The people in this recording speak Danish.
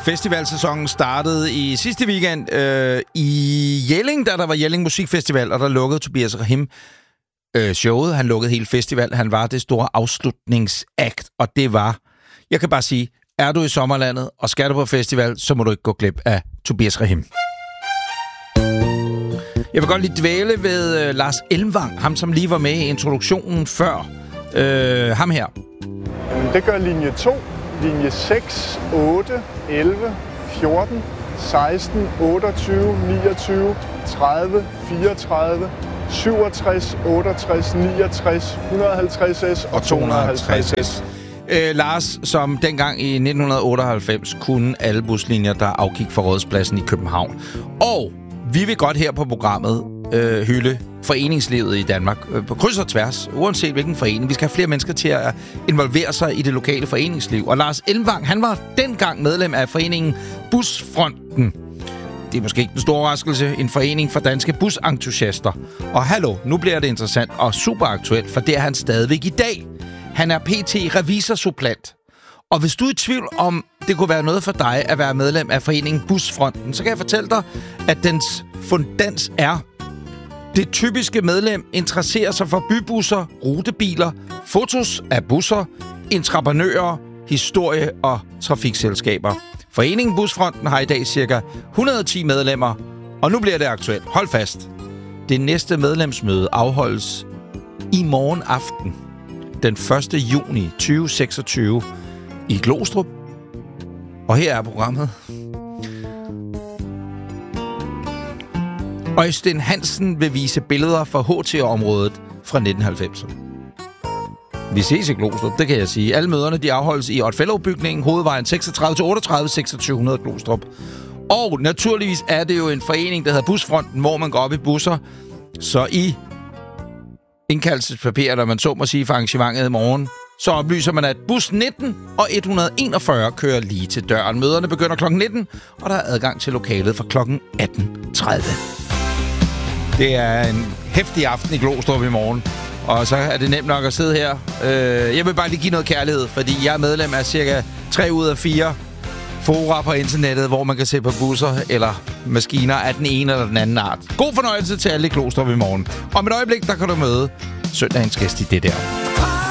festivalsæsonen startede i sidste weekend i Jelling, da der var Jelling Musikfestival, og der lukkede Tobias Rahim showet. Han lukkede hele festival. Han var det store afslutningsakt, og det var, jeg kan bare sige, er du i sommerlandet, og skal du på festival, så må du ikke gå glip af Tobias Rahim. Jeg vil godt lige dvæle ved Lars Elmvang, ham som lige var med i introduktionen før. Ham her. Jamen, det gør linje 2, linje 6, 8, 11, 14, 16, 28, 29, 30, 34, 67, 68, 69, 150S og 250S. Lars, som dengang i 1998 kunne alle buslinjer, der afgik fra Rådhuspladsen i København. Og vi vil godt her på programmet hylde foreningslivet i Danmark på kryds og tværs, uanset hvilken forening. Vi skal have flere mennesker til at involvere sig i det lokale foreningsliv. Og Lars Elmvang, han var dengang medlem af foreningen Busfronten. Det er måske ikke den store overraskelse. En forening for danske busentusiaster. Og hallo, nu bliver det interessant og super aktuelt, for det er han stadigvæk i dag. Han er pt. Revisorsupplant. Og hvis du er i tvivl om, det kunne være noget for dig at være medlem af foreningen Busfronten, så kan jeg fortælle dig, at dens fundans er: det typiske medlem interesserer sig for bybusser, rutebiler, fotos af busser, entreprenører, historie og trafikselskaber. Foreningen Busfronten har i dag ca. 110 medlemmer, og nu bliver det aktuelt. Hold fast. Det næste medlemsmøde afholdes i morgen aften, den 1. juni 2026, i Glostrup. Og her er programmet. Øystein Hansen vil vise billeder fra HT-området fra 1990'erne. Vi ses i Glostrup, det kan jeg sige. Alle møderne de afholdes i Oddfellow-bygningen, hovedvejen 36-38, 2600 Glostrup. Og naturligvis er det jo en forening, der hedder Busfronten, hvor man går op i busser. Så i indkaldelsespapirer, når man så må sige for arrangementet i morgen, så oplyser man, at bus 19 og 141 kører lige til døren. Møderne begynder kl. 19, og der er adgang til lokalet fra kl. 18.30. Det er en heftig aften i Glostrup i morgen, og så er det nemt nok at sidde her. Jeg vil bare lige give noget kærlighed, fordi jeg er medlem af cirka 3 ud af 4 fora på internettet, hvor man kan se på busser eller maskiner af den ene eller den anden art. God fornøjelse til alle i Glostrup i morgen. Om et øjeblik, der kan du møde søndagens gæst i det der.